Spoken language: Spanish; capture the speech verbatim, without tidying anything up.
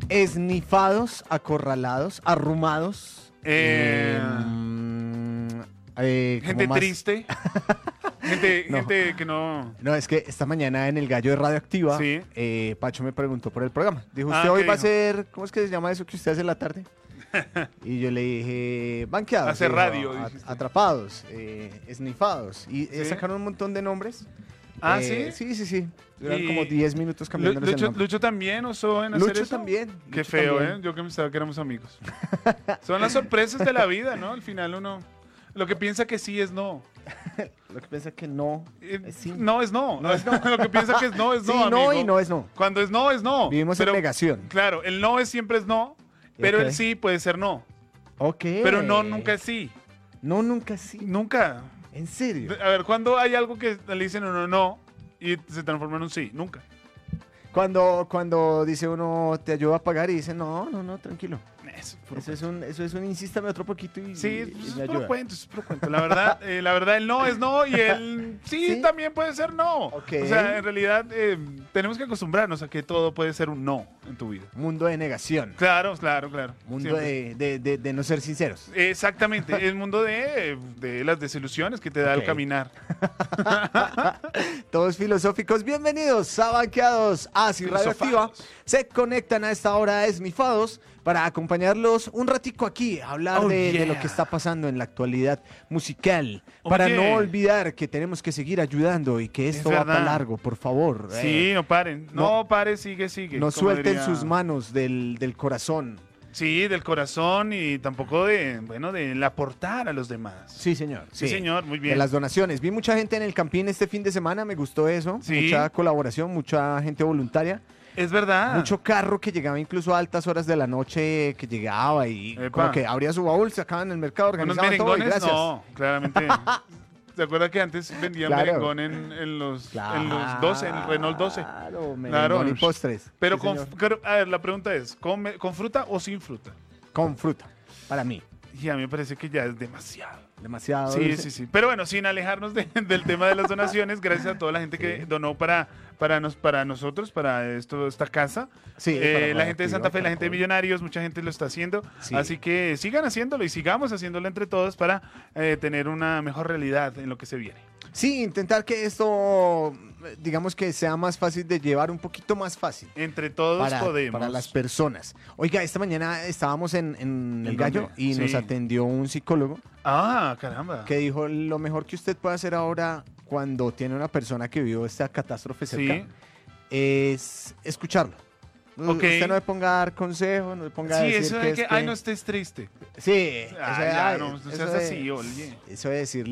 Esnifados, acorralados, arrumados. Eh, eh, eh, gente más... triste. gente, No. gente que no... No, es que esta mañana en el Gallo de Radioactiva, Sí. eh, Pacho me preguntó por el programa. Dijo, Ah, ¿usted hoy ¿qué va a dijo? hacer, cómo es que se llama eso que usted hace en la tarde? Y yo le dije, banqueados. Hacer dijo, radio, "a- dijiste". Atrapados, eh, esnifados. Y eh, Sí. sacaron un montón de nombres. Ah, Eh, ¿sí? Sí, sí, sí. Eran Y- como diez minutos Lu- cambiándoles el Lucho, nombre. Lucho también usó en hacer Lucho eso. también. Qué Lucho feo, también. ¿eh? Yo que pensaba que éramos amigos. Son las sorpresas de la vida, ¿no? Al final uno... Lo que piensa que sí es no. Lo que piensa que no Eh, es sí. No es no. No es no. Lo que piensa que es no es no, Sí, no amigo. y no es no. Cuando es no, es no. Vivimos Pero, en negación. claro, el no es siempre es no, pero Ok. el sí puede ser no. Ok. Pero no nunca es sí. No, nunca sí. Nunca. ¿En serio? A ver, ¿cuándo hay algo que le dicen uno no y se transforma en un sí? Nunca. Cuando, cuando dice uno, te ayuda a pagar y dice, no, no, no, tranquilo. Eso, puro Eso es un, eso es un, insístame otro poquito y, Sí, y es, me es puro ayuda. cuento, es puro cuento. La verdad, eh, la verdad, el no es no y el sí, ¿Sí? también puede ser no. Ok. O sea, en realidad eh, tenemos que acostumbrarnos a que todo puede ser un no en tu vida. Mundo de negación. Claro, claro, claro. Mundo Siempre. de, de, de, de no ser sinceros. Exactamente, el mundo de, de las desilusiones que te da Ok. el caminar. Todos filosóficos, bienvenidos a Banqueados Así Radioactiva. Filosofados. Se conectan a esta hora esnifados para acompañarlos un ratico aquí, a hablar Oh, de, de lo yeah. que está pasando en la actualidad musical. Para Oye. no olvidar que tenemos que seguir ayudando y que Es esto va para verdad. largo, por favor. Sí, Eh, no paren. No, no- pare, sigue, sigue. no como suelten diría- sus manos del, del corazón. Sí, del corazón y tampoco de, bueno, de aportar a los demás. Sí, señor. Sí, señor, muy bien. De las donaciones. Vi mucha gente en el Campín este fin de semana, me gustó eso. Sí. Mucha colaboración, mucha gente voluntaria. Es verdad. Mucho carro que llegaba incluso a altas horas de la noche, que llegaba y Epa. como que abría su baúl, sacaban en el mercado, Unos organizaban todo y merengones, gracias. no, claramente. ¿Te acuerdas que antes vendían Claro. merengón en, en los, en los doce, en el Renault doce? Claro, merengón Claro. y postres. Pero Sí, con, señor. pero, a ver, la pregunta es, ¿con, me- ¿con fruta o sin fruta? Con fruta, para mí. Y a mí me parece que ya es demasiado. Demasiado Sí, dulce. sí, sí. Pero bueno, sin alejarnos de- del tema de las donaciones, gracias a toda la gente que Sí. donó para, para, nos, para nosotros, para esto, esta casa. Sí, Eh, para la gente de Radioactiva, Santa Fe, la gente de Caracol. Millonarios, mucha gente lo está haciendo. Sí. Así que sigan haciéndolo y sigamos haciéndolo entre todos para eh, tener una mejor realidad en lo que se viene. Sí, intentar que esto, digamos que sea más fácil de llevar, un poquito más fácil. Entre todos Para, podemos. para las personas. Oiga, esta mañana estábamos en, en El ¿En Gallo dónde? y nos Sí. atendió un psicólogo Ah, caramba. que dijo lo mejor que usted puede hacer ahora cuando tiene una persona que vivió esta catástrofe cerca Sí. es escucharlo. Ok. Usted no le ponga a dar consejos, no le ponga a Sí, decir eso que de es que, que... ay, no estés triste. Sí, Ah, eso, ya, ay, no, no eso seas de- así, oye. Eso de decirle